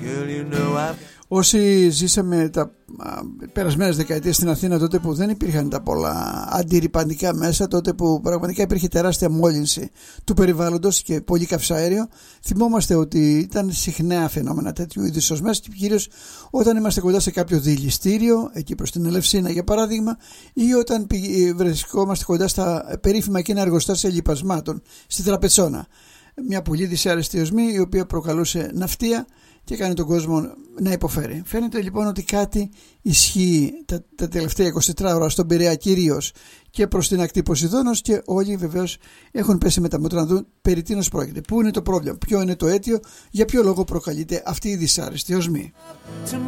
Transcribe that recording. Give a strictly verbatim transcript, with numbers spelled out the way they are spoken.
Όσοι ζήσαμε τα α, περασμένες δεκαετίες στην Αθήνα, τότε που δεν υπήρχαν τα πολλά αντιρρυπαντικά μέσα, τότε που πραγματικά υπήρχε τεράστια μόλυνση του περιβάλλοντος και πολύ καυσαέριο, θυμόμαστε ότι ήταν συχνά φαινόμενα τέτοιου είδους ως μέσα, και κυρίως όταν είμαστε κοντά σε κάποιο διελιστήριο, εκεί προς την Ελευσίνα για παράδειγμα, ή όταν βρισκόμαστε κοντά στα περίφημα εκείνα εργοστάσια λιπασμάτων στη Τραπετσόνα. Μια πολύ δυσάρεστη οσμή, η οποία προκαλούσε ναυτία και κάνει τον κόσμο να υποφέρει. Φαίνεται λοιπόν ότι κάτι ισχύει τα, τα τελευταία είκοσι τέσσερις ώρα στον Πειραιά κυρίως και προς την ακτή Ποσειδώνος, και όλοι βεβαίως έχουν πέσει με τα μούτρα να δουν περί τίνος πρόκειται. Πού είναι το πρόβλημα, ποιο είναι το αίτιο, για ποιο λόγο προκαλείται αυτή η δυσάρεστη οσμή.